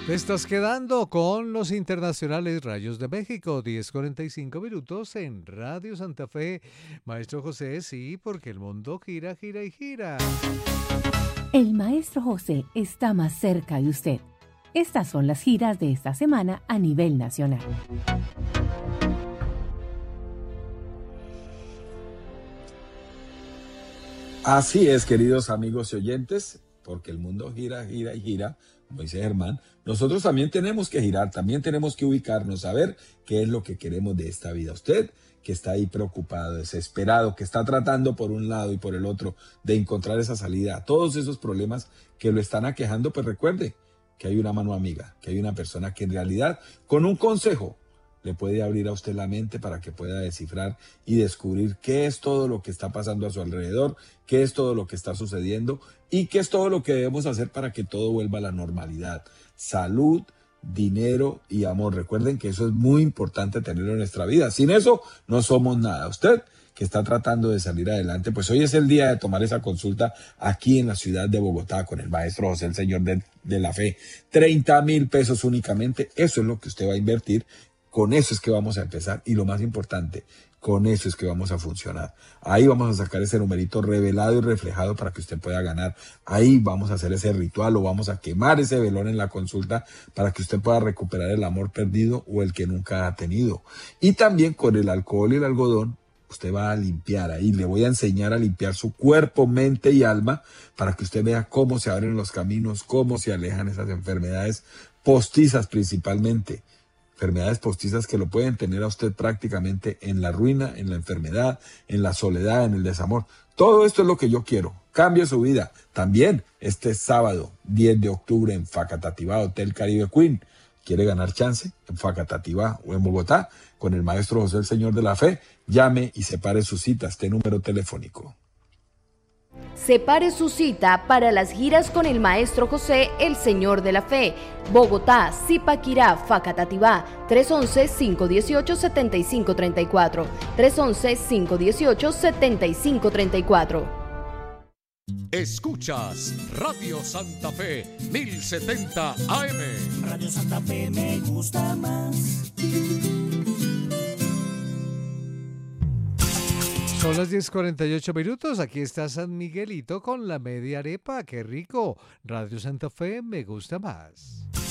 Te estás quedando con los internacionales Rayos de México, 10:45 en Radio Santa Fe. Maestro José, sí, porque el mundo gira, gira y gira. El maestro José está más cerca de usted. Estas son las giras de esta semana a nivel nacional. Así es, queridos amigos y oyentes, porque el mundo gira, gira y gira, como dice Germán. Nosotros también tenemos que girar, también tenemos que ubicarnos, saber qué es lo que queremos de esta vida. Usted que está ahí preocupado, desesperado, que está tratando por un lado y por el otro de encontrar esa salida a todos esos problemas que lo están aquejando, pues recuerde que hay una mano amiga, que hay una persona que en realidad con un consejo le puede abrir a usted la mente para que pueda descifrar y descubrir qué es todo lo que está pasando a su alrededor, qué es todo lo que está sucediendo y qué es todo lo que debemos hacer para que todo vuelva a la normalidad. Salud, dinero y amor. Recuerden que eso es muy importante tenerlo en nuestra vida. Sin eso no somos nada. Usted que está tratando de salir adelante, pues hoy es el día de tomar esa consulta aquí en la ciudad de Bogotá con el maestro José, el señor de la fe. 30,000 pesos únicamente. Eso es lo que usted va a invertir. Con eso es que vamos a empezar y lo más importante, con eso es que vamos a funcionar. Ahí vamos a sacar ese numerito revelado y reflejado para que usted pueda ganar. Ahí vamos a hacer ese ritual o vamos a quemar ese velón en la consulta para que usted pueda recuperar el amor perdido o el que nunca ha tenido. Y también con el alcohol y el algodón, usted va a limpiar ahí. Le voy a enseñar a limpiar su cuerpo, mente y alma para que usted vea cómo se abren los caminos, cómo se alejan esas enfermedades postizas principalmente. Enfermedades postizas que lo pueden tener a usted prácticamente en la ruina, en la enfermedad, en la soledad, en el desamor. Todo esto es lo que yo quiero. Cambie su vida. También este sábado, 10 de octubre, en Facatativá, Hotel Caribe Queen. ¿Quiere ganar chance? En Facatativá o en Bogotá, con el maestro José, el señor de la fe. Llame y separe su cita, este número telefónico. Separe su cita para las giras con el maestro José, el señor de la fe. Bogotá, Zipaquirá, Facatativá, 311-518-7534. 311-518-7534. Escuchas Radio Santa Fe 1070 AM. Radio Santa Fe me gusta más. Son las 10:48. Aquí está San Miguelito con la media arepa. ¡Qué rico! Radio Santa Fe me gusta más.